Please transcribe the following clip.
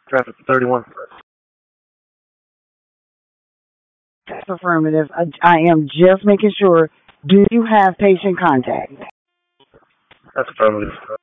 Traffic 31. That's affirmative. I am just making sure. Do you have patient contact? That's affirmative.